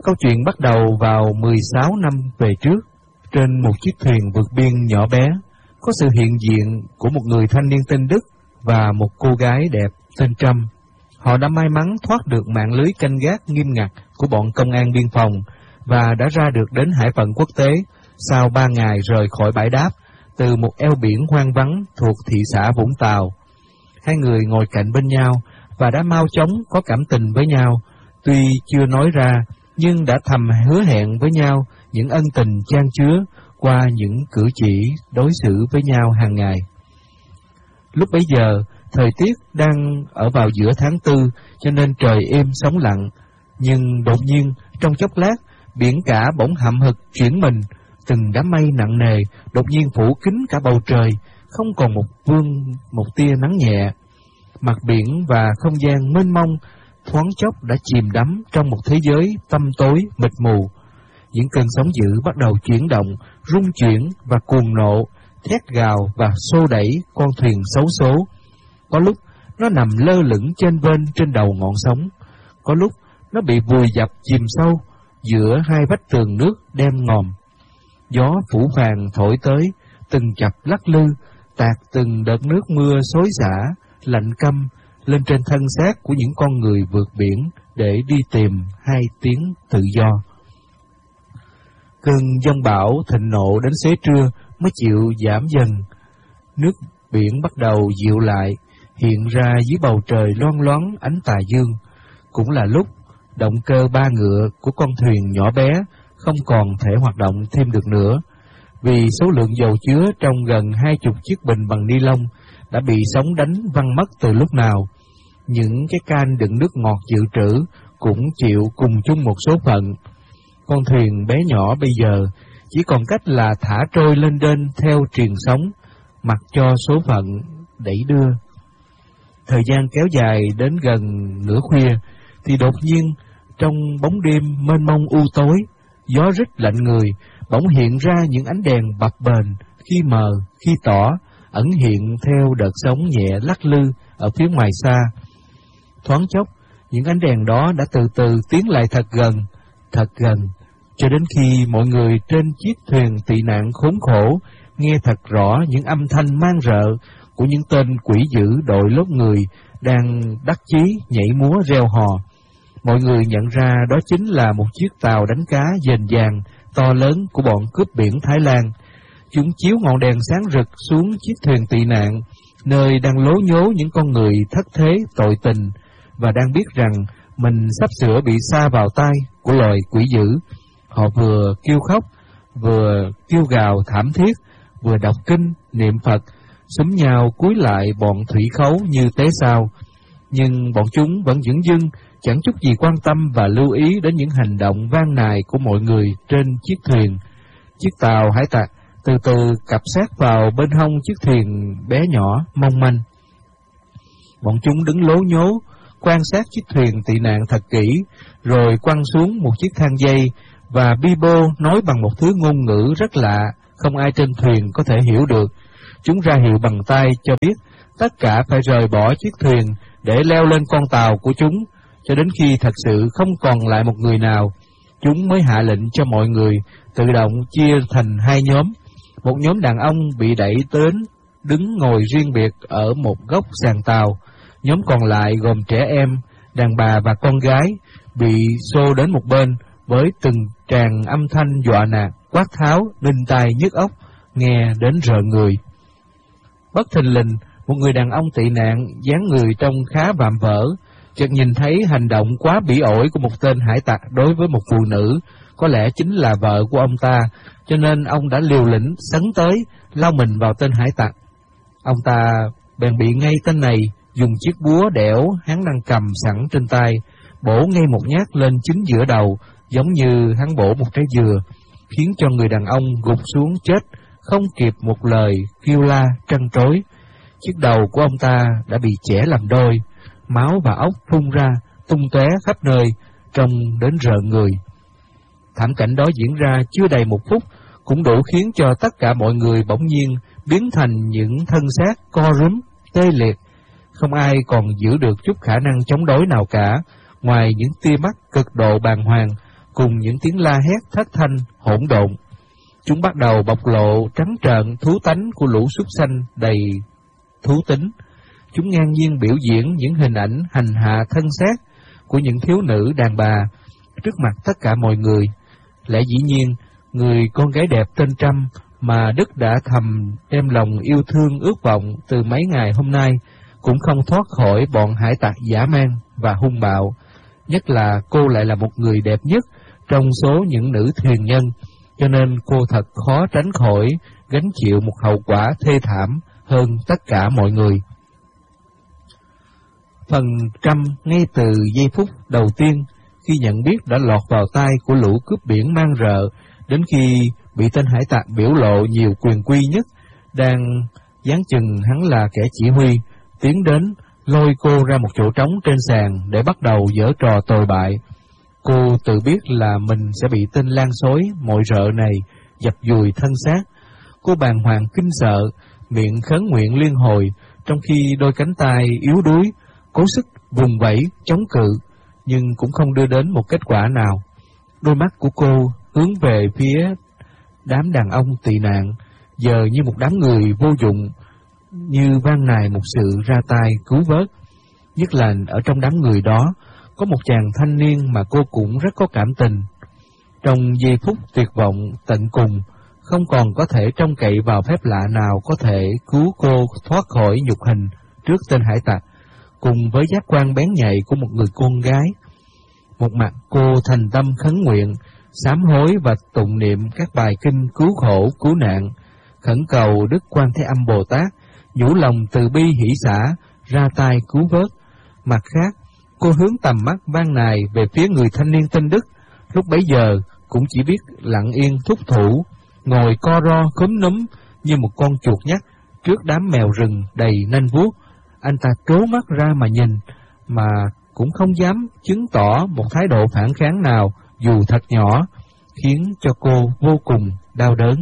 Câu chuyện bắt đầu vào 16 năm về trước, trên một chiếc thuyền vượt biên nhỏ bé, có sự hiện diện của một người thanh niên tên Đức và một cô gái đẹp tên Trâm. Họ đã may mắn thoát được mạng lưới canh gác nghiêm ngặt của bọn công an biên phòng và đã ra được đến hải phận quốc tế sau 3 ngày rời khỏi bãi đáp từ một eo biển hoang vắng thuộc thị xã Vũng Tàu. Hai người ngồi cạnh bên nhau và đã mau chóng có cảm tình với nhau, tuy chưa nói ra nhưng đã thầm hứa hẹn với nhau những ân tình chan chứa qua những cử chỉ đối xử với nhau hàng ngày. Lúc bấy giờ, thời tiết đang ở vào giữa tháng 4 cho nên trời êm sóng lặng, nhưng đột nhiên trong chốc lát biển cả bỗng hậm hực chuyển mình, từng đám mây nặng nề đột nhiên phủ kín cả bầu trời, không còn một tia nắng nhẹ. Mặt biển và không gian mênh mông thoáng chốc đã chìm đắm trong một thế giới tăm tối mịt mù. Những cơn sóng dữ bắt đầu chuyển động, rung chuyển và cuồng nộ, thét gào và xô đẩy con thuyền xấu số. Có lúc nó nằm lơ lửng chênh vênh trên đầu ngọn sóng, có lúc nó bị vùi dập chìm sâu giữa hai vách tường nước đen ngòm. Gió phủ vàng thổi tới, từng chập lắc lư, tạt từng đợt nước mưa xối xả, lạnh căm lên trên thân xác của những con người vượt biển để đi tìm hai tiếng tự do. Cơn giông bão thịnh nộ đến xế trưa mới chịu giảm dần. Nước biển bắt đầu dịu lại, hiện ra dưới bầu trời loang loáng ánh tà dương. Cũng là lúc động cơ ba ngựa của con thuyền nhỏ bé không còn thể hoạt động thêm được nữa, vì số lượng dầu chứa trong gần 20 chiếc bình bằng ni lông đã bị sóng đánh văng mất từ lúc nào. Những cái can đựng nước ngọt dự trữ cũng chịu cùng chung một số phận. Con thuyền bé nhỏ bây giờ chỉ còn cách là thả trôi lên đên theo triền sóng, mặc cho số phận đẩy đưa. Thời gian kéo dài đến gần nửa khuya, thì đột nhiên trong bóng đêm mênh mông u tối, gió rít lạnh người, bỗng hiện ra những ánh đèn bập bềnh, khi mờ, khi tỏ, ẩn hiện theo đợt sóng nhẹ lắc lư ở phía ngoài xa. Thoáng chốc, những ánh đèn đó đã từ từ tiến lại thật gần, cho đến khi mọi người trên chiếc thuyền tị nạn khốn khổ nghe thật rõ những âm thanh man rợ của những tên quỷ dữ đội lốt người đang đắc chí nhảy múa reo hò. Mọi người nhận ra đó chính là một chiếc tàu đánh cá dền dàng to lớn của bọn cướp biển Thái Lan. Chúng chiếu ngọn đèn sáng rực xuống chiếc thuyền tị nạn, nơi đang lố nhố những con người thất thế tội tình và đang biết rằng mình sắp sửa bị sa vào tay của loài quỷ dữ. Họ vừa kêu khóc, vừa kêu gào thảm thiết, vừa đọc kinh, niệm Phật, xúm nhau cúi lại bọn thủy khấu như tế sao. Nhưng bọn chúng vẫn dửng dưng, chẳng chút gì quan tâm và lưu ý đến những hành động van nài của mọi người trên chiếc thuyền. Chiếc tàu hải tặc từ từ cập sát vào bên hông chiếc thuyền bé nhỏ mong manh. Bọn chúng đứng lố nhố, quan sát chiếc thuyền tị nạn thật kỹ, rồi quăng xuống một chiếc thang dây và bi bô nói bằng một thứ ngôn ngữ rất lạ, không ai trên thuyền có thể hiểu được. Chúng ra hiệu bằng tay cho biết tất cả phải rời bỏ chiếc thuyền để leo lên con tàu của chúng, cho đến khi thật sự không còn lại một người nào. Chúng mới hạ lệnh cho mọi người tự động chia thành hai nhóm. Một nhóm đàn ông bị đẩy đến đứng ngồi riêng biệt ở một góc sàn tàu. Nhóm còn lại gồm trẻ em, đàn bà và con gái bị xô đến một bên với từng tràng âm thanh dọa nạt, quát tháo, đinh tai nhức óc, nghe đến rợn người. Bất thình lình, một người đàn ông tị nạn dáng người trông khá vạm vỡ, chợt nhìn thấy hành động quá bỉ ổi của một tên hải tặc đối với một phụ nữ, có lẽ chính là vợ của ông ta, cho nên ông đã liều lĩnh sấn tới, lao mình vào tên hải tặc. Ông ta bèn bị ngay tên này dùng chiếc búa đẽo hắn đang cầm sẵn trên tay, bổ ngay một nhát lên chính giữa đầu, giống như hắn bổ một trái dừa, khiến cho người đàn ông gục xuống chết, không kịp một lời kêu la trăn trối. Chiếc đầu của ông ta đã bị chẻ làm đôi, máu và óc phun ra tung tóe khắp nơi, trông đến rợn người. Thảm cảnh đó diễn ra chưa đầy một phút, cũng đủ khiến cho tất cả mọi người bỗng nhiên biến thành những thân xác co rúm, tê liệt. Không ai còn giữ được chút khả năng chống đối nào cả, ngoài những tia mắt cực độ bàng hoàng cùng những tiếng la hét thất thanh hỗn độn. Chúng bắt đầu bộc lộ trắng trợn thú tánh của lũ súc sanh đầy thú tính. Chúng ngang nhiên biểu diễn những hình ảnh hành hạ thân xác của những thiếu nữ đàn bà trước mặt tất cả mọi người. Lẽ dĩ nhiên, người con gái đẹp tên Trâm mà Đức đã thầm đem lòng yêu thương ước vọng từ mấy ngày hôm nay cũng không thoát khỏi bọn hải tặc dã man và hung bạo. Nhất là cô lại là một người đẹp nhất trong số những nữ thuyền nhân, cho nên cô thật khó tránh khỏi gánh chịu một hậu quả thê thảm hơn tất cả mọi người. Phần Trâm ngay từ giây phút đầu tiên khi nhận biết đã lọt vào tay của lũ cướp biển mang rợ, đến khi bị tên hải tặc biểu lộ nhiều quyền quy nhất, đang dán chừng hắn là kẻ chỉ huy, tiến đến lôi cô ra một chỗ trống trên sàn để bắt đầu giở trò tồi bại. Cô tự biết là mình sẽ bị tên lan xối mọi rợ này dập dùi thân xác. Cô bàng hoàng kinh sợ, miệng khấn nguyện liên hồi, trong khi đôi cánh tay yếu đuối cố sức vùng vẫy chống cự, nhưng cũng không đưa đến một kết quả nào. Đôi mắt của cô hướng về phía đám đàn ông tị nạn, giờ như một đám người vô dụng, như van nài một sự ra tay cứu vớt. Nhất là ở trong đám người đó có một chàng thanh niên mà cô cũng rất có cảm tình. Trong giây phút tuyệt vọng tận cùng, không còn có thể trông cậy vào phép lạ nào có thể cứu cô thoát khỏi nhục hình trước tên hải tặc, cùng với giác quan bén nhạy của một người con gái. Một mặt cô thành tâm khấn nguyện, sám hối và tụng niệm các bài kinh cứu khổ cứu nạn, khẩn cầu Đức Quan Thế Âm Bồ Tát nhủ lòng từ bi hỷ xả ra tay cứu vớt. Mặt khác, cô hướng tầm mắt van nài về phía người thanh niên tên Đức, lúc bấy giờ cũng chỉ biết lặng yên thúc thủ, ngồi co ro khúm núm như một con chuột nhắt trước đám mèo rừng đầy nanh vuốt. Anh ta trố mắt ra mà nhìn, mà cũng không dám chứng tỏ một thái độ phản kháng nào dù thật nhỏ, khiến cho cô vô cùng đau đớn.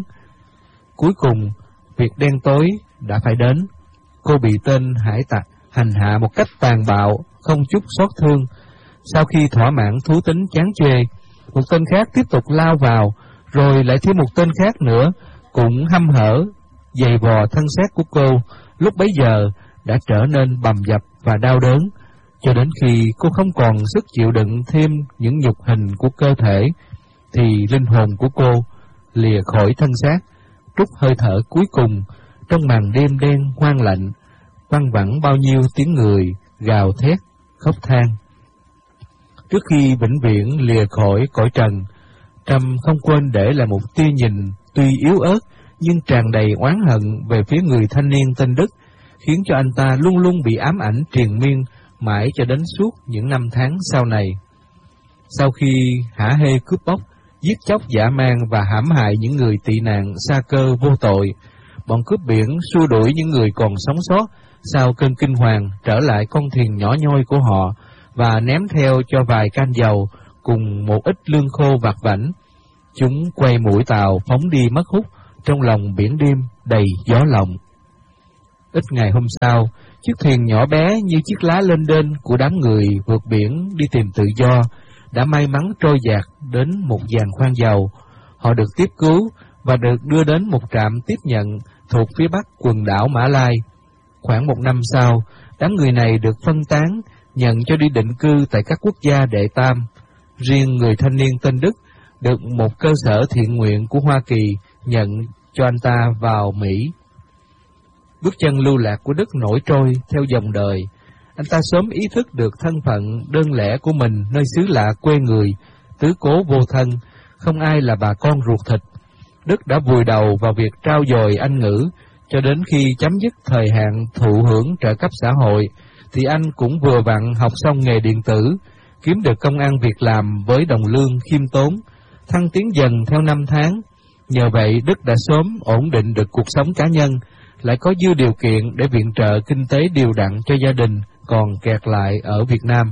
Cuối cùng, việc đen tối đã phải đến. Cô bị tên hải tặc hành hạ một cách tàn bạo, không chút xót thương. Sau khi thỏa mãn thú tính chán chê, một tên khác tiếp tục lao vào, rồi lại thêm một tên khác nữa, cũng hăm hở, giày vò thân xác của cô, lúc bấy giờ đã trở nên bầm dập và đau đớn, cho đến khi cô không còn sức chịu đựng thêm những nhục hình của cơ thể, thì linh hồn của cô lìa khỏi thân xác, trút hơi thở cuối cùng trong màn đêm đen hoang lạnh, văng vẳng bao nhiêu tiếng người gào thét, khóc than. Trước khi vĩnh viễn lìa khỏi cõi trần, Trâm không quên để lại một tia nhìn tuy yếu ớt nhưng tràn đầy oán hận về phía người thanh niên tên Đức, khiến cho anh ta luôn luôn bị ám ảnh triền miên mãi cho đến suốt những năm tháng sau này. Sau khi hả hê cướp bóc, giết chóc dã man và hãm hại những người tị nạn sa cơ vô tội, bọn cướp biển xua đuổi những người còn sống sót sau cơn kinh hoàng trở lại con thuyền nhỏ nhoi của họ và ném theo cho vài can dầu cùng một ít lương khô vặt vãnh. Chúng quay mũi tàu phóng đi mất hút trong lòng biển đêm đầy gió lộng. Ít ngày hôm sau, chiếc thuyền nhỏ bé như chiếc lá lênh đênh của đám người vượt biển đi tìm tự do đã may mắn trôi dạt đến một giàn khoan dầu. Họ được tiếp cứu và được đưa đến một trạm tiếp nhận thuộc phía bắc quần đảo Mã Lai. Khoảng một năm sau, đám người này được phân tán, nhận cho đi định cư tại các quốc gia đệ tam. Riêng người thanh niên tên Đức được một cơ sở thiện nguyện của Hoa Kỳ nhận cho anh ta vào Mỹ. Bước chân lưu lạc của Đức nổi trôi theo dòng đời. Anh ta sớm ý thức được thân phận đơn lẻ của mình nơi xứ lạ quê người, tứ cố vô thân, không ai là bà con ruột thịt. Đức đã vùi đầu vào việc trau dồi Anh ngữ, cho đến khi chấm dứt thời hạn thụ hưởng trợ cấp xã hội, thì anh cũng vừa vặn học xong nghề điện tử, kiếm được công ăn việc làm với đồng lương khiêm tốn, thăng tiến dần theo năm tháng. Nhờ vậy, Đức đã sớm ổn định được cuộc sống cá nhân, lại có dư điều kiện để viện trợ kinh tế đều đặn cho gia đình còn kẹt lại ở Việt Nam.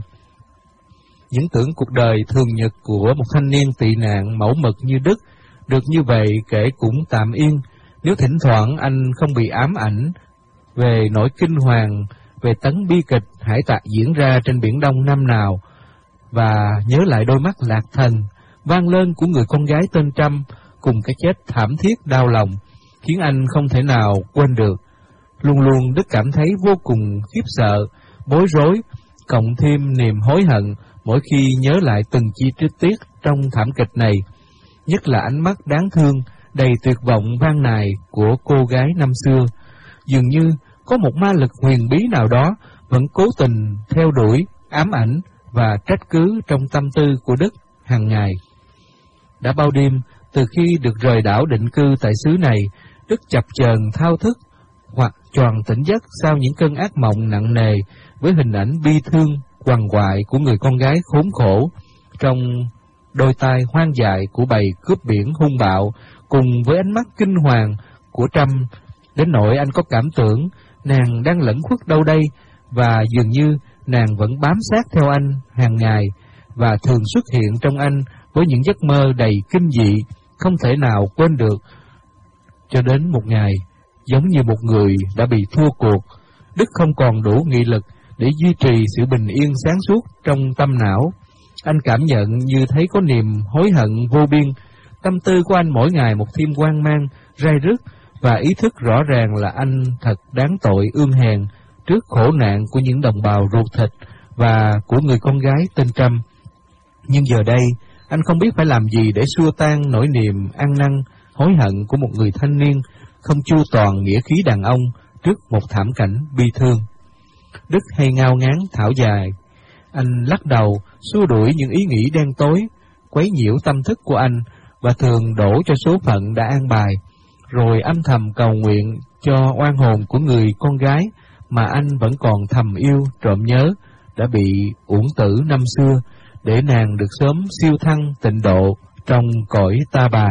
Những tưởng cuộc đời thường nhật của một thanh niên tị nạn mẫu mực như Đức được như vậy kể cũng tạm yên, nếu thỉnh thoảng anh không bị ám ảnh về nỗi kinh hoàng, về tấn bi kịch hải tặc diễn ra trên Biển Đông năm nào, và nhớ lại đôi mắt lạc thần vang lên của người con gái tên Trâm cùng cái chết thảm thiết đau lòng, khiến anh không thể nào quên được. Luôn luôn Đức cảm thấy vô cùng khiếp sợ, bối rối, cộng thêm niềm hối hận mỗi khi nhớ lại từng chi tiết trong thảm kịch này, nhất là ánh mắt đáng thương, đầy tuyệt vọng van nài của cô gái năm xưa. Dường như có một ma lực huyền bí nào đó vẫn cố tình theo đuổi, ám ảnh và trách cứ trong tâm tư của Đức hàng ngày. Đã bao đêm, từ khi được rời đảo định cư tại xứ này, Đức chập chờn thao thức hoặc choàng tỉnh giấc sau những cơn ác mộng nặng nề với hình ảnh bi thương, quằn quại của người con gái khốn khổ trong đôi tai hoang dại của bầy cướp biển hung bạo, cùng với ánh mắt kinh hoàng của Trâm, đến nỗi anh có cảm tưởng nàng đang lẩn khuất đâu đây, và dường như nàng vẫn bám sát theo anh hàng ngày và thường xuất hiện trong anh với những giấc mơ đầy kinh dị, không thể nào quên được. Cho đến một ngày, giống như một người đã bị thua cuộc, Đức không còn đủ nghị lực để duy trì sự bình yên sáng suốt trong tâm não. Anh cảm nhận như thấy có niềm hối hận vô biên. Tâm tư của anh mỗi ngày một thêm hoang mang, rai rứt, và ý thức rõ ràng là anh thật đáng tội ương hèn trước khổ nạn của những đồng bào ruột thịt và của người con gái tên Trâm. Nhưng giờ đây, anh không biết phải làm gì để xua tan nỗi niềm ăn năn, hối hận của một người thanh niên không chu toàn nghĩa khí đàn ông trước một thảm cảnh bi thương. Đức hay ngao ngán thảo dài. Anh lắc đầu, xua đuổi những ý nghĩ đen tối, quấy nhiễu tâm thức của anh, và thường đổ cho số phận đã an bài, rồi âm thầm cầu nguyện cho oan hồn của người con gái mà anh vẫn còn thầm yêu trộm nhớ đã bị uổng tử năm xưa, để nàng được sớm siêu thăng tịnh độ trong cõi ta bà.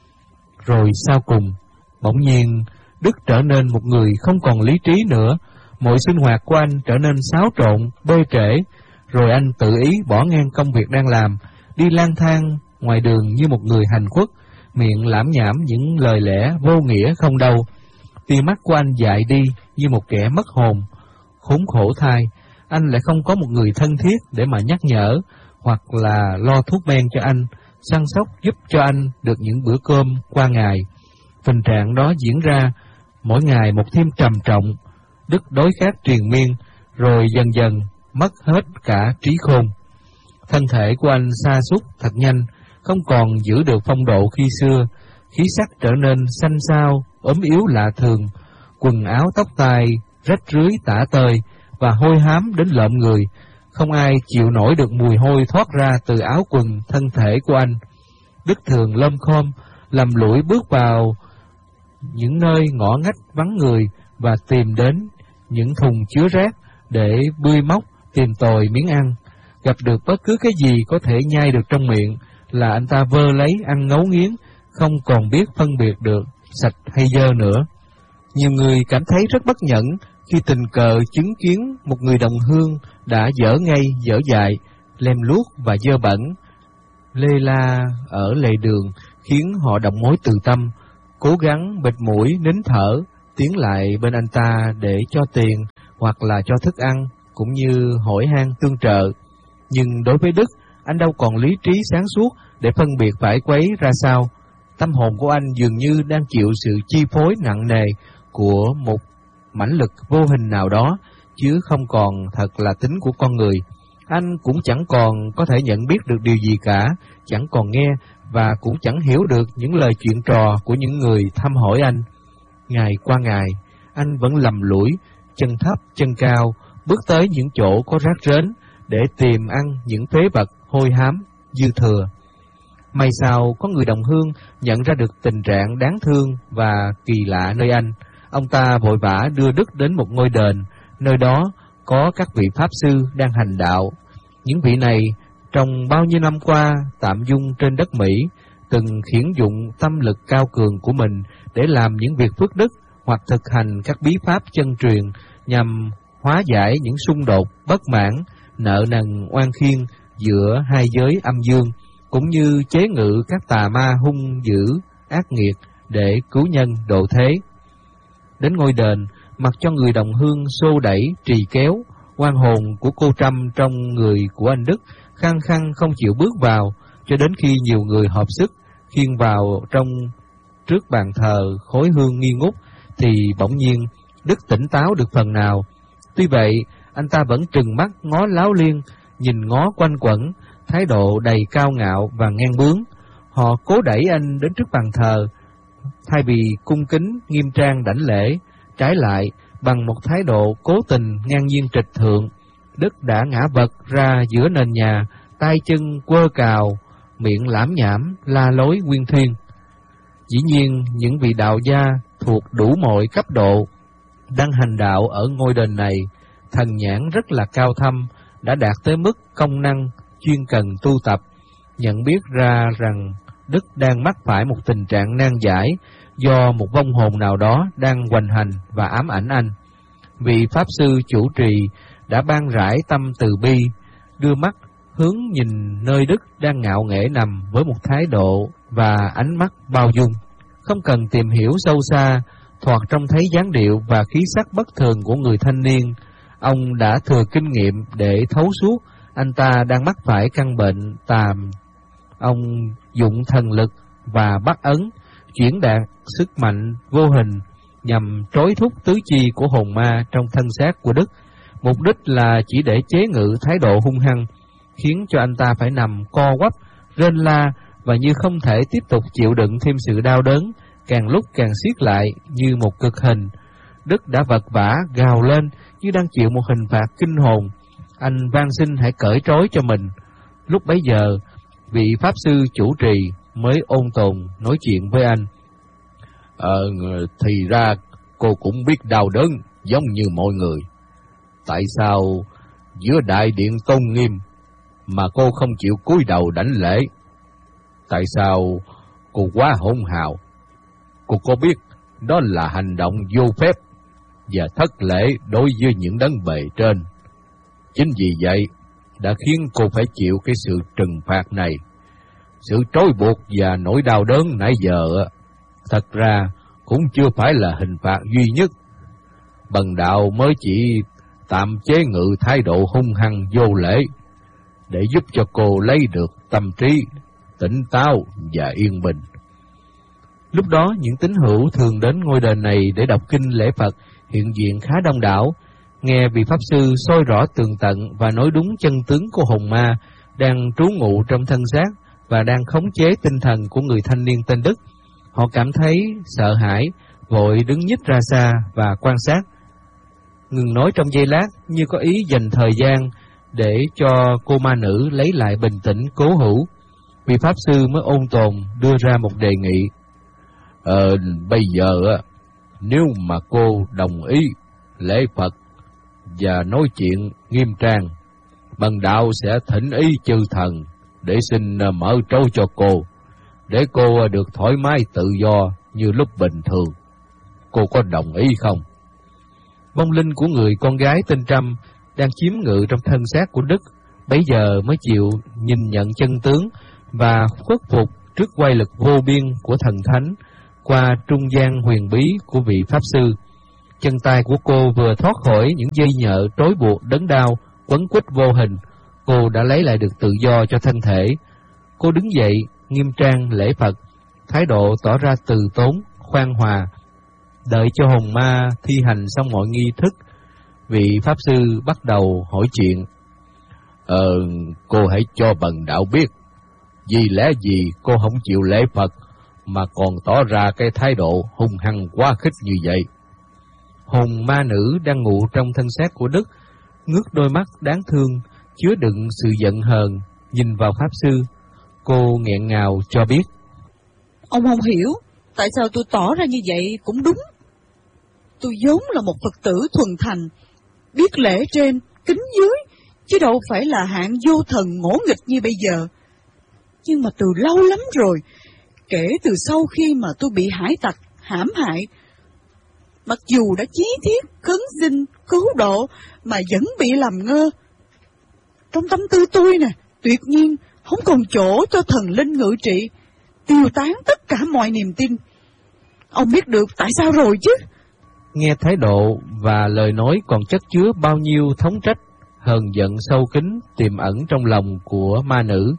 Rồi sau cùng, bỗng nhiên Đức trở nên một người không còn lý trí nữa. Mọi sinh hoạt của anh trở nên xáo trộn, bê trễ. Rồi anh tự ý bỏ ngang công việc đang làm, đi lang thang ngoài đường như một người hành khuất, miệng lảm nhảm những lời lẽ vô nghĩa không đâu. Tia mắt của anh dại đi như một kẻ mất hồn. Khốn khổ thay, anh lại không có một người thân thiết để mà nhắc nhở, hoặc là lo thuốc men cho anh, săn sóc giúp cho anh được những bữa cơm qua ngày. Tình trạng đó diễn ra mỗi ngày một thêm trầm trọng. Đức đói khát triền miên, rồi dần dần mất hết cả trí khôn. Thân thể của anh sa sút thật nhanh, không còn giữ được phong độ khi xưa, khí sắc trở nên xanh xao, ốm yếu lạ thường, quần áo tóc tai rách rưới tả tơi và hôi hám đến lợm người. Không ai chịu nổi được mùi hôi thoát ra từ áo quần thân thể của anh. Đức thường lom khom, lầm lũi bước vào những nơi ngõ ngách vắng người và tìm đến những thùng chứa rác để bươi móc tìm tòi miếng ăn. Gặp được bất cứ cái gì có thể nhai được trong miệng là anh ta vơ lấy ăn ngấu nghiến, không còn biết phân biệt được sạch hay dơ nữa. Nhiều người cảm thấy rất bất nhẫn khi tình cờ chứng kiến một người đồng hương đã dở ngay dở dại, lem luốc và dơ bẩn, lê la ở lề đường, khiến họ động mối từ tâm, cố gắng bịt mũi nín thở, tiến lại bên anh ta để cho tiền hoặc là cho thức ăn, cũng như hỏi han tương trợ. Nhưng đối với Đức, anh đâu còn lý trí sáng suốt để phân biệt phải quấy ra sao. Tâm hồn của anh dường như đang chịu sự chi phối nặng nề của một mãnh lực vô hình nào đó, chứ không còn thật là tính của con người. Anh cũng chẳng còn có thể nhận biết được điều gì cả, chẳng còn nghe và cũng chẳng hiểu được những lời chuyện trò của những người thăm hỏi anh. Ngày qua ngày, anh vẫn lầm lũi, chân thấp chân cao, bước tới những chỗ có rác rến để tìm ăn những phế vật hôi hám, dư thừa. May sao có người đồng hương nhận ra được tình trạng đáng thương và kỳ lạ nơi anh. Ông ta vội vã đưa Đức đến một ngôi đền, nơi đó có các vị pháp sư đang hành đạo. Những vị này trong bao nhiêu năm qua tạm dung trên đất Mỹ, từng khiển dụng tâm lực cao cường của mình để làm những việc phước đức hoặc thực hành các bí pháp chân truyền nhằm hóa giải những xung đột bất mãn, nợ nần oan khiên giữa hai giới âm dương, cũng như chế ngự các tà ma hung dữ, ác nghiệt để cứu nhân độ thế. Đến ngôi đền, mặc cho người đồng hương xô đẩy, trì kéo, oan hồn của cô Trâm trong người của anh Đức khăng khăng không chịu bước vào, cho đến khi nhiều người hợp sức khiêng vào trong trước bàn thờ khối hương nghi ngút, thì bỗng nhiên Đức tỉnh táo được phần nào. Tuy vậy, anh ta vẫn trừng mắt ngó Láo Liên, nhìn ngó quanh quẩn, thái độ đầy cao ngạo và ngang bướng. Họ cố đẩy anh đến trước bàn thờ, thay vì cung kính, nghiêm trang đảnh lễ, trái lại, bằng một thái độ cố tình ngang nhiên trịch thượng, Đức đã ngã vật ra giữa nền nhà, tay chân quơ cào, miệng lảm nhảm, la lối nguyên thuyên. Dĩ nhiên, những vị đạo gia thuộc đủ mọi cấp độ đang hành đạo ở ngôi đền này, thần nhãn rất là cao thâm, đã đạt tới mức công năng chuyên cần tu tập, nhận biết ra rằng Đức đang mắc phải một tình trạng nan giải do một vong hồn nào đó đang hoành hành và ám ảnh anh. Vị Pháp Sư chủ trì đã ban rải tâm từ bi, đưa mắt hướng nhìn nơi Đức đang ngạo nghễ nằm với một thái độ và ánh mắt bao dung. Không cần tìm hiểu sâu xa, thoạt trông thấy dáng điệu và khí sắc bất thường của người thanh niên, ông đã thừa kinh nghiệm để thấu suốt anh ta đang mắc phải căn bệnh tàm. Ông dụng thần lực và bắt ấn, chuyển đạt sức mạnh vô hình nhằm trối thúc tứ chi của hồn ma trong thân xác của Đức, mục đích là chỉ để chế ngự thái độ hung hăng, khiến cho anh ta phải nằm co quắp, rên la và như không thể tiếp tục chịu đựng thêm sự đau đớn, càng lúc càng siết lại như một cực hình. Đức đã vật vã gào lên như đang chịu một hình phạt kinh hồn. Anh van xin hãy cởi trói cho mình. Lúc bấy giờ, vị Pháp Sư chủ trì mới ôn tồn nói chuyện với anh. Thì ra cô cũng biết đau đớn giống như mọi người. Tại sao giữa đại điện tôn nghiêm mà cô không chịu cúi đầu đảnh lễ? Tại sao cô quá hỗn hào? Cô có biết đó là hành động vô phép và thất lễ đối với những đấng bề trên. Chính vì vậy đã khiến cô phải chịu cái sự trừng phạt này. Sự trói buộc và nỗi đau đớn nãy giờ thật ra cũng chưa phải là hình phạt duy nhất. Bần đạo mới chỉ tạm chế ngự thái độ hung hăng vô lễ để giúp cho cô lấy được tâm trí tỉnh táo và yên bình. Lúc đó, những tín hữu thường đến ngôi đền này để đọc kinh lễ Phật hiện diện khá đông đảo, nghe vị Pháp Sư soi rõ tường tận và nói đúng chân tướng của hồn ma đang trú ngụ trong thân xác và đang khống chế tinh thần của người thanh niên tên Đức. Họ cảm thấy sợ hãi, vội đứng nhích ra xa và quan sát. Ngừng nói trong giây lát, như có ý dành thời gian để cho cô ma nữ lấy lại bình tĩnh cố hữu. Vị Pháp Sư mới ôn tồn đưa ra một đề nghị. Bây giờ nếu mà cô đồng ý lễ Phật và nói chuyện nghiêm trang, bần đạo sẽ thỉnh ý chư thần để xin mở trâu cho cô, để cô được thoải mái tự do như lúc bình thường. Cô có đồng ý không? Vong linh của người con gái tên Trâm đang chiếm ngự trong thân xác của Đức bấy giờ mới chịu nhìn nhận chân tướng và khuất phục trước oai lực vô biên của thần thánh qua trung gian huyền bí của vị Pháp Sư. Chân tay của cô vừa thoát khỏi những dây nhợ trói buộc đớn đau quấn quýt vô hình, cô đã lấy lại được tự do cho thân thể. Cô đứng dậy, nghiêm trang lễ Phật, thái độ tỏ ra từ tốn, khoan hòa. Đợi cho hồn ma thi hành xong mọi nghi thức, vị Pháp Sư bắt đầu hỏi chuyện. Cô hãy cho bần đạo biết, vì lẽ gì cô không chịu lễ Phật mà còn tỏ ra cái thái độ hung hăng quá khích như vậy? Hồn ma nữ đang ngụ trong thân xác của Đức ngước đôi mắt đáng thương chứa đựng sự giận hờn nhìn vào Pháp Sư. Cô nghẹn ngào cho biết. Ông không hiểu tại sao tôi tỏ ra như vậy cũng đúng. Tôi vốn là một Phật tử thuần thành, biết lễ trên, kính dưới, chứ đâu phải là hạng vô thần ngỗ nghịch như bây giờ. Nhưng mà từ lâu lắm rồi, kể từ sau khi mà tôi bị hải tặc hãm hại, mặc dù đã chí thiết, khấn xin, cứu độ mà vẫn bị làm ngơ. Trong tâm tư tôi nè, tuyệt nhiên không còn chỗ cho thần linh ngự trị, tiêu tán tất cả mọi niềm tin. Ông biết được tại sao rồi chứ? Nghe thái độ và lời nói còn chất chứa bao nhiêu thống trách, hờn giận sâu kín tiềm ẩn trong lòng của ma nữ,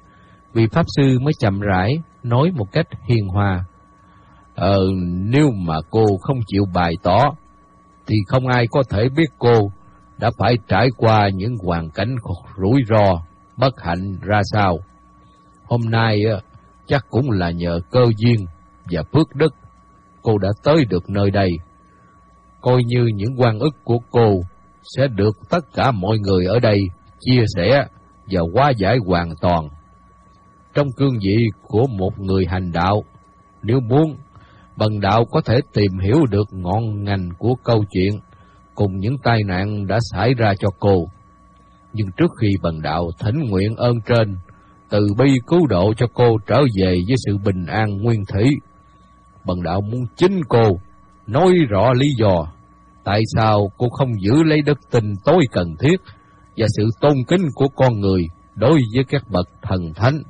vị Pháp Sư mới chậm rãi, nói một cách hiền hòa. Nếu mà cô không chịu bày tỏ, thì không ai có thể biết cô đã phải trải qua những hoàn cảnh rủi ro, bất hạnh ra sao. Hôm nay chắc cũng là nhờ cơ duyên và phước đức cô đã tới được nơi đây. Coi như những oan ức của cô sẽ được tất cả mọi người ở đây chia sẻ và hóa giải hoàn toàn. Trong cương vị của một người hành đạo, nếu muốn, bần đạo có thể tìm hiểu được ngọn ngành của câu chuyện cùng những tai nạn đã xảy ra cho cô. Nhưng trước khi bần đạo thỉnh nguyện ơn trên từ bi cứu độ cho cô trở về với sự bình an nguyên thủy, bần đạo muốn chính cô nói rõ lý do tại sao cô không giữ lấy đức tin tối cần thiết và sự tôn kính của con người đối với các bậc thần thánh.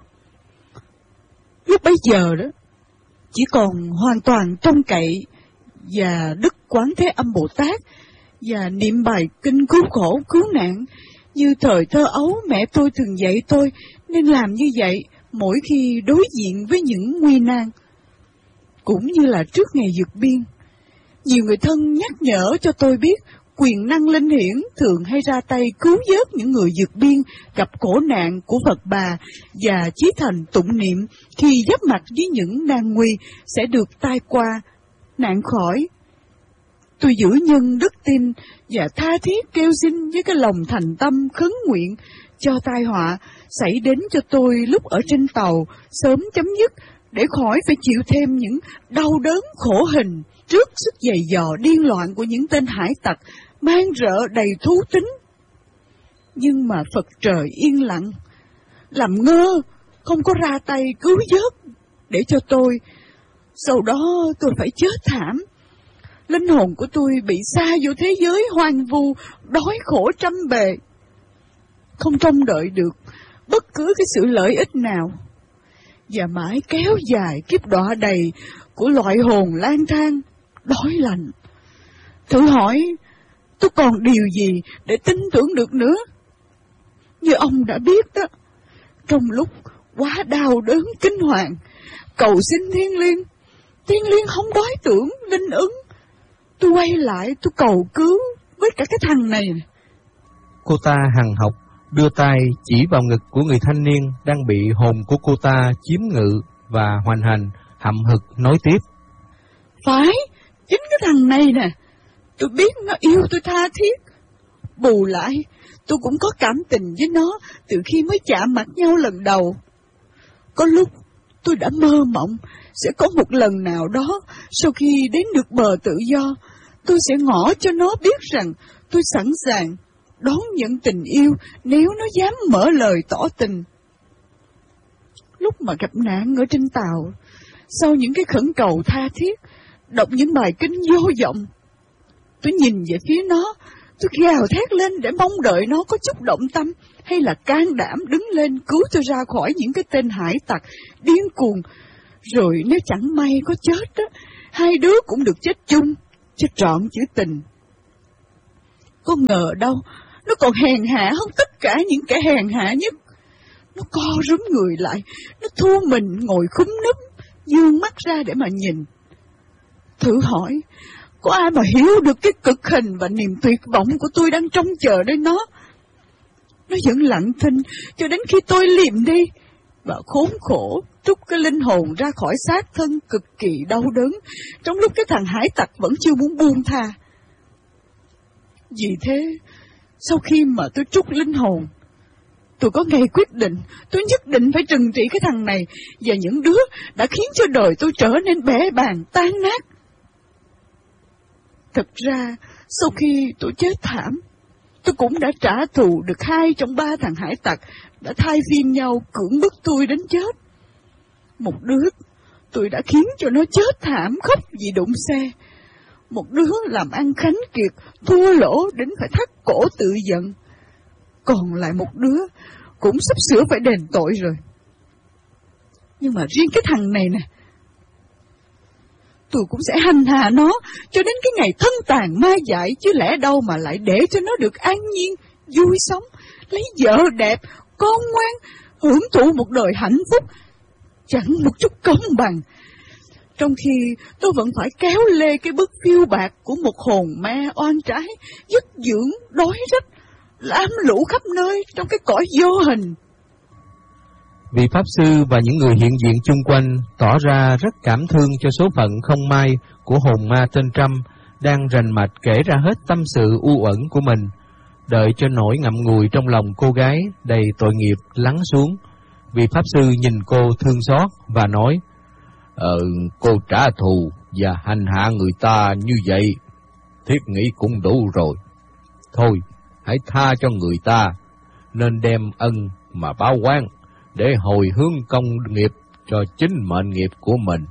Lúc bấy giờ đó, chỉ còn hoàn toàn trông cậy và Đức Quán Thế Âm Bồ Tát và niệm bài kinh cứu khổ cứu nạn như thời thơ ấu mẹ tôi thường dạy tôi nên làm như vậy mỗi khi đối diện với những nguy nan. Cũng như là trước ngày vượt biên, nhiều người thân nhắc nhở cho tôi biết quyền năng linh hiển thường hay ra tay cứu vớt những người vượt biên gặp khổ nạn của Phật Bà và chí thành tụng niệm khi giáp mặt với những nan nguy sẽ được tai qua, nạn khỏi. Tôi giữ nhân đức tin và tha thiết kêu xin với cái lòng thành tâm khấn nguyện cho tai họa xảy đến cho tôi lúc ở trên tàu sớm chấm dứt, để khỏi phải chịu thêm những đau đớn khổ hình trước sức giày dò điên loạn của những tên hải tặc mang rợ đầy thú tính. Nhưng mà Phật trời yên lặng, làm ngơ, không có ra tay cứu vớt để cho tôi. Sau đó tôi phải chết thảm. Linh hồn của tôi bị sa vô thế giới hoang vu, đói khổ trăm bề, không trông đợi được bất cứ cái sự lợi ích nào. Và mãi kéo dài kiếp đọa đầy của loại hồn lang thang, đói lạnh. Thử hỏi, tôi còn điều gì để tin tưởng được nữa? Như ông đã biết đó, trong lúc quá đau đớn kinh hoàng, cầu xin thiên liêng không đối tưởng, linh ứng. Tôi quay lại, tôi cầu cứu với cả cái thằng này. Cô ta hằn học, đưa tay chỉ vào ngực của người thanh niên đang bị hồn của cô ta chiếm ngự và hoành hành, hậm hực nói tiếp. Phải, chính cái thằng này nè, tôi biết nó yêu tôi tha thiết. Bù lại, tôi cũng có cảm tình với nó từ khi mới chạm mặt nhau lần đầu. Có lúc tôi đã mơ mộng sẽ có một lần nào đó, sau khi đến được bờ tự do, tôi sẽ ngỏ cho nó biết rằng tôi sẵn sàng đón nhận tình yêu nếu nó dám mở lời tỏ tình. Lúc mà gặp nạn ở trên tàu, sau những cái khẩn cầu tha thiết, đọc những bài kinh vô vọng, tôi nhìn về phía nó, tôi gào thét lên để mong đợi nó có chút động tâm hay là can đảm đứng lên cứu tôi ra khỏi những cái tên hải tặc điên cuồng. Rồi nếu chẳng may có chết đó, hai đứa cũng được chết chung, cho trọn chữ tình. Có ngờ đâu, nó còn hèn hạ hơn tất cả những kẻ hèn hạ nhất. Nó co rúm người lại, nó thua mình ngồi khúm núm, dương mắt ra để mà nhìn. Thử hỏi, có ai mà hiểu được cái cực hình và niềm tuyệt vọng của tôi đang trông chờ đến nó? Nó vẫn lặng thinh cho đến khi tôi liệm đi, và khốn khổ trút cái linh hồn ra khỏi xác thân cực kỳ đau đớn, trong lúc cái thằng hải tặc vẫn chưa muốn buông tha. Vì thế, sau khi mà tôi trút linh hồn, tôi có ngày quyết định, tôi nhất định phải trừng trị cái thằng này và những đứa đã khiến cho đời tôi trở nên bẽ bàng, tan nát. Thật ra, sau khi tôi chết thảm, tôi cũng đã trả thù được 2 trong 3 thằng hải tặc đã thay phiên nhau cưỡng bức tôi đến chết. Một đứa tôi đã khiến cho nó chết thảm khóc vì đụng xe. Một đứa làm ăn khánh kiệt, thua lỗ đến phải thắt cổ tự giận. Còn lại một đứa cũng sắp sửa phải đền tội rồi. Nhưng mà riêng cái thằng này nè, tôi cũng sẽ hành hạ nó cho đến cái ngày thân tàn ma dại, chứ lẽ đâu mà lại để cho nó được an nhiên, vui sống, lấy vợ đẹp, con ngoan, hưởng thụ một đời hạnh phúc, chẳng một chút công bằng. Trong khi tôi vẫn phải kéo lê cái bức phiêu bạc của một hồn ma oan trái, dứt dưỡng, đói rách, lam lũ khắp nơi trong cái cõi vô hình. Vị Pháp Sư và những người hiện diện chung quanh tỏ ra rất cảm thương cho số phận không may của hồn ma tên Trâm, đang rành mạch kể ra hết tâm sự u uẩn của mình. Đợi cho nỗi ngậm ngùi trong lòng cô gái đầy tội nghiệp lắng xuống, vị Pháp Sư nhìn cô thương xót và nói: Cô trả thù và hành hạ người ta như vậy, thiết nghĩ cũng đủ rồi. Thôi, hãy tha cho người ta, nên đem ân mà báo oán, để hồi hướng công nghiệp cho chính mệnh nghiệp của mình.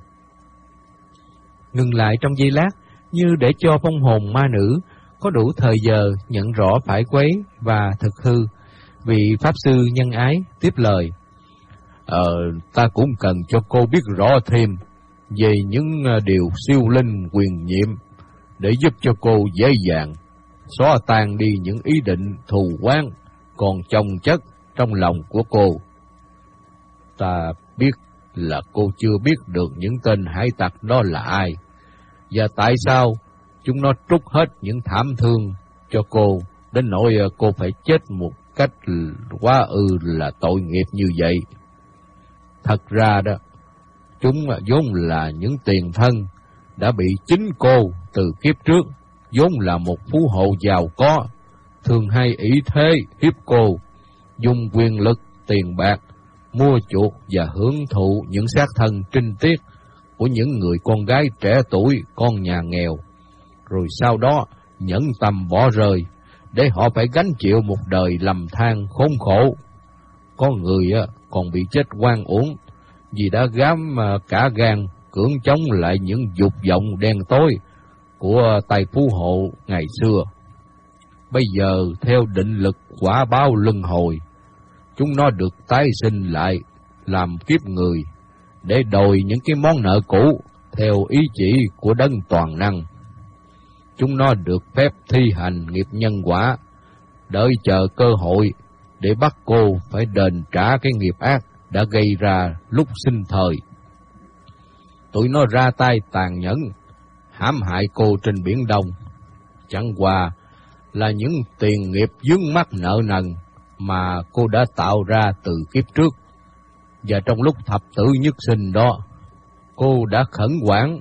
Ngừng lại trong giây lát, như để cho phong hồn ma nữ có đủ thời giờ nhận rõ phải quấy và thực hư, vị Pháp Sư nhân ái tiếp lời: Ta cũng cần cho cô biết rõ thêm về những điều siêu linh quyền nhiệm, để giúp cho cô dễ dàng xóa tan đi những ý định thù oán còn chồng chất trong lòng của cô. Ta biết là cô chưa biết được những tên hải tặc đó là ai, và tại sao chúng nó trút hết những thảm thương cho cô, đến nỗi cô phải chết một cách quá là tội nghiệp như vậy. Thật ra đó, chúng vốn là những tiền thân đã bị chính cô từ kiếp trước, vốn là một phú hộ giàu có, thường hay ý thế hiếp cô, dùng quyền lực, tiền bạc mua chuộc và hưởng thụ những xác thân trinh tiết của những người con gái trẻ tuổi, con nhà nghèo, rồi sau đó nhẫn tâm bỏ rơi để họ phải gánh chịu một đời lầm than khốn khổ. Có người còn bị chết oan uổng vì đã dám cả gan cưỡng chống lại những dục vọng đen tối của tay phú hộ ngày xưa. Bây giờ theo định lực quả báo luân hồi, chúng nó được tái sinh lại làm kiếp người để đòi những cái món nợ cũ theo ý chỉ của đấng toàn năng. Chúng nó được phép thi hành nghiệp nhân quả, đợi chờ cơ hội để bắt cô phải đền trả cái nghiệp ác đã gây ra lúc sinh thời. Tụi nó ra tay tàn nhẫn, hãm hại cô trên Biển Đông, chẳng qua là những tiền nghiệp vướng mắc nợ nần mà cô đã tạo ra từ kiếp trước. Và trong lúc thập tử nhất sinh đó, cô đã khẩn khoản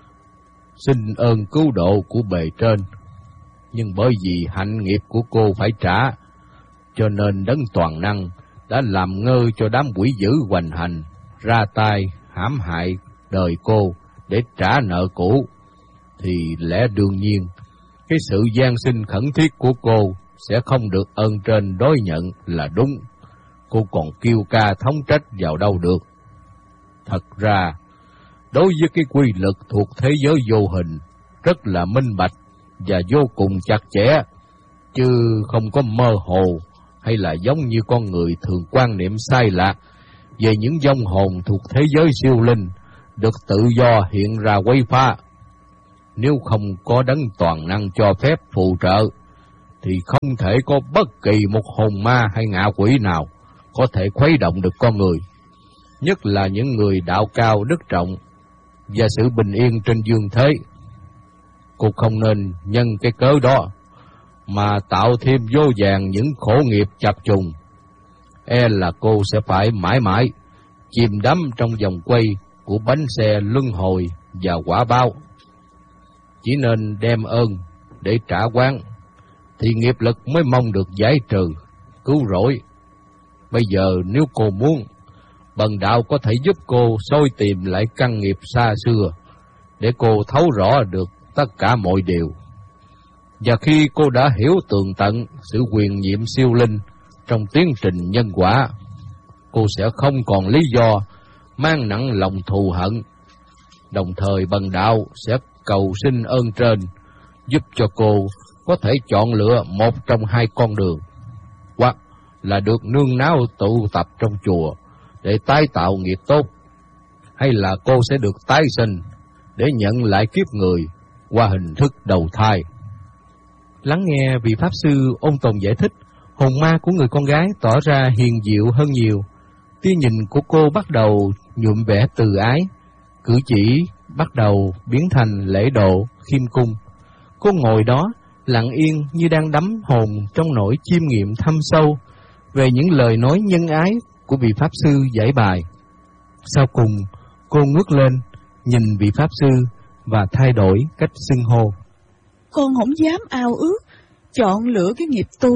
xin ơn cứu độ của bề trên. Nhưng bởi vì hạnh nghiệp của cô phải trả, cho nên đấng toàn năng đã làm ngơ cho đám quỷ dữ hoành hành, ra tay hãm hại đời cô để trả nợ cũ. Thì lẽ đương nhiên, cái sự gian sinh khẩn thiết của cô sẽ không được ơn trên đối nhận là đúng. Cô còn kêu ca thống trách vào đâu được. Thật ra, đối với cái quy lực thuộc thế giới vô hình, rất là minh bạch và vô cùng chặt chẽ, chứ không có mơ hồ hay là giống như con người thường quan niệm sai lạc về những vong hồn thuộc thế giới siêu linh được tự do hiện ra quấy phá. Nếu không có đấng toàn năng cho phép phù trợ, thì không thể có bất kỳ một hồn ma hay ngạ quỷ nào có thể khuấy động được con người, nhất là những người đạo cao đức trọng và sự bình yên trên dương thế. Cô không nên nhân cái cớ đó mà tạo thêm vô vàn những khổ nghiệp chập trùng. Là cô sẽ phải mãi mãi chìm đắm trong vòng quay của bánh xe luân hồi và quả báo. Chỉ nên đem ơn để trả oán, thì nghiệp lực mới mong được giải trừ, cứu rỗi. Bây giờ nếu cô muốn, bần đạo có thể giúp cô soi tìm lại căn nghiệp xa xưa, để cô thấu rõ được tất cả mọi điều. Và khi cô đã hiểu tường tận sự huyền nhiệm siêu linh trong tiến trình nhân quả, cô sẽ không còn lý do mang nặng lòng thù hận. Đồng thời bần đạo sẽ cầu xin ơn trên giúp cho cô có thể chọn lựa một trong hai con đường, hoặc là được nương náu tụ tập trong chùa để tái tạo nghiệp tốt, hay là cô sẽ được tái sinh để nhận lại kiếp người qua hình thức đầu thai. Lắng nghe vị Pháp Sư ôn tồn giải thích, hồn ma của người con gái tỏ ra hiền diệu hơn nhiều. Tia nhìn của cô bắt đầu nhuộm vẻ từ ái, cử chỉ bắt đầu biến thành lễ độ, khiêm cung. Cô ngồi đó, lặng yên như đang đắm hồn trong nỗi chiêm nghiệm thâm sâu về những lời nói nhân ái của vị Pháp Sư giải bài. Sau cùng, cô ngước lên, nhìn vị Pháp Sư và thay đổi cách xưng hô. Con không dám ao ước, chọn lựa cái nghiệp tu.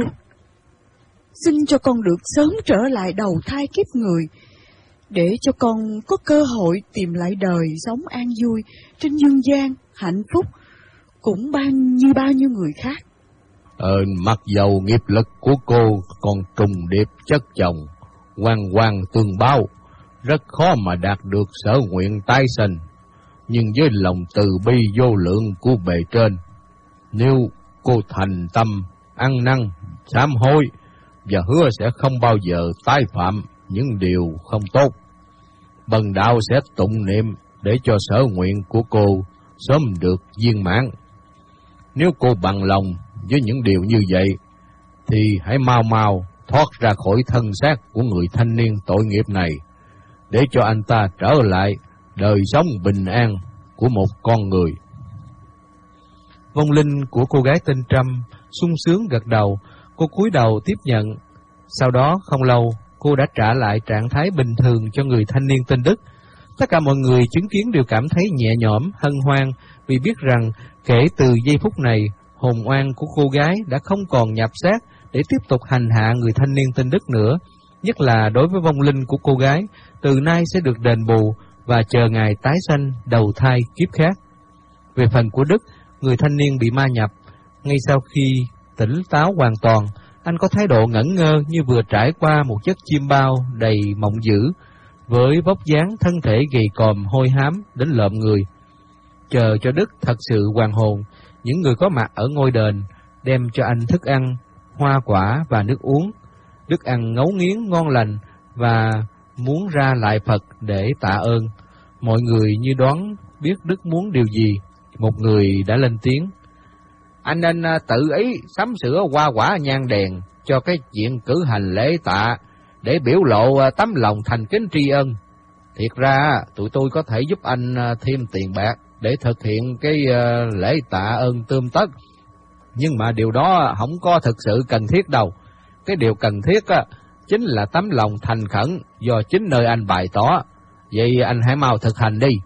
Xin cho con được sớm trở lại đầu thai kiếp người, để cho con có cơ hội tìm lại đời sống an vui trên dương gian, hạnh phúc, cũng như bao nhiêu người khác. Mặc dầu nghiệp lực của cô còn trùng điệp chất chồng, hoàn tương báo, rất khó mà đạt được sở nguyện tái sinh. Nhưng với lòng từ bi vô lượng của bề trên, nếu cô thành tâm, ăn năn, sám hối và hứa sẽ không bao giờ tái phạm những điều không tốt, Bần đạo sẽ tụng niệm để cho sở nguyện của cô sớm được viên mãn. Nếu cô bằng lòng với những điều như vậy, thì hãy mau thoát ra khỏi thân xác của người thanh niên tội nghiệp này, để cho anh ta trở lại đời sống bình an của một con người. Vong linh của cô gái tên Trâm sung sướng gật đầu, cô cúi đầu tiếp nhận. Sau đó không lâu, cô đã trả lại trạng thái bình thường cho người thanh niên tên Đức. Tất cả mọi người chứng kiến đều cảm thấy nhẹ nhõm, hân hoan, vì biết rằng kể từ giây phút này, hồn oan của cô gái đã không còn nhập xác để tiếp tục hành hạ người thanh niên tên Đức nữa. Nhất là đối với vong linh của cô gái, từ nay sẽ được đền bù và chờ ngày tái sanh đầu thai kiếp khác. Về phần của Đức, người thanh niên bị ma nhập, ngay sau khi tỉnh táo hoàn toàn, anh có thái độ ngẩn ngơ như vừa trải qua một giấc chiêm bao đầy mộng dữ, với vóc dáng thân thể gầy còm hôi hám đến lợm người. Chờ cho Đức thật sự hoàn hồn, những người có mặt ở ngôi đền đem cho anh thức ăn, hoa quả và nước uống. Đức ăn ngấu nghiến ngon lành và muốn ra lại Phật để tạ ơn. Mọi người như đoán biết Đức muốn điều gì. Một người đã lên tiếng: Anh nên tự ý sắm sửa hoa quả nhang đèn cho cái chuyện cử hành lễ tạ, để biểu lộ tấm lòng thành kính tri ân. Thiệt ra tụi tôi có thể giúp anh thêm tiền bạc để thực hiện cái lễ tạ ơn tươm tất, nhưng mà điều đó không có thực sự cần thiết đâu. Cái điều cần thiết chính là tấm lòng thành khẩn do chính nơi anh bày tỏ. Vậy anh hãy mau thực hành đi.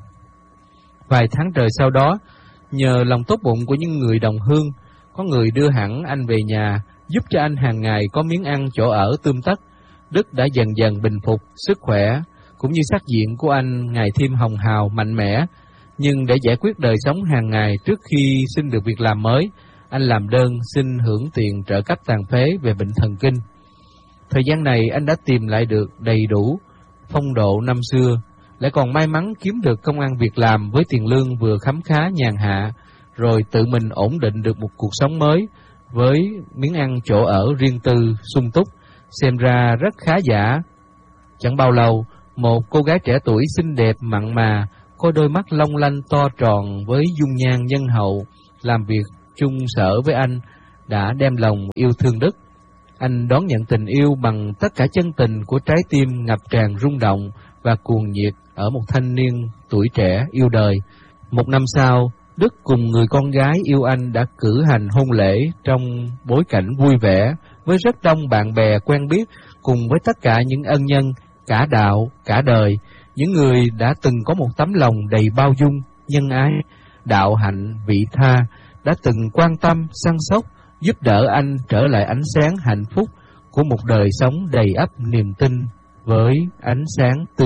Vài tháng trời sau đó, nhờ lòng tốt bụng của những người đồng hương, có người đưa hẳn anh về nhà, giúp cho anh hàng ngày có miếng ăn chỗ ở tươm tất. Đức đã dần dần bình phục, sức khỏe cũng như sắc diện của anh ngày thêm hồng hào, mạnh mẽ. Nhưng để giải quyết đời sống hàng ngày trước khi xin được việc làm mới, anh làm đơn xin hưởng tiền trợ cấp tàn phế về bệnh thần kinh. Thời gian này anh đã tìm lại được đầy đủ phong độ năm xưa, lại còn may mắn kiếm được công ăn việc làm với tiền lương vừa khấm khá nhàn hạ, rồi tự mình ổn định được một cuộc sống mới với miếng ăn chỗ ở riêng tư sung túc, xem ra rất khá giả. Chẳng bao lâu, một cô gái trẻ tuổi xinh đẹp mặn mà, có đôi mắt long lanh to tròn với dung nhan nhân hậu, làm việc chung sở với anh, đã đem lòng yêu thương Đức. Anh đón nhận tình yêu bằng tất cả chân tình của trái tim ngập tràn rung động và cuồng nhiệt ở một thanh niên tuổi trẻ yêu đời. Một năm sau, Đức cùng người con gái yêu anh đã cử hành hôn lễ trong bối cảnh vui vẻ, với rất đông bạn bè quen biết, cùng với tất cả những ân nhân, cả đạo, cả đời, những người đã từng có một tấm lòng đầy bao dung, nhân ái, đạo hạnh, vị tha, đã từng quan tâm, săn sóc, giúp đỡ anh trở lại ánh sáng hạnh phúc của một đời sống đầy ắp niềm tin với ánh sáng tươi